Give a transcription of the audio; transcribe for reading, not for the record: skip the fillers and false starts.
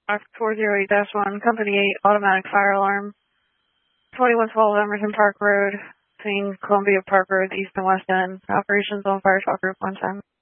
Fox 408-1, Company 8, automatic fire alarm, 2112 Emerson Park Road, between Columbia Park Road, East and West End. Operations on Fire Talk Group 110.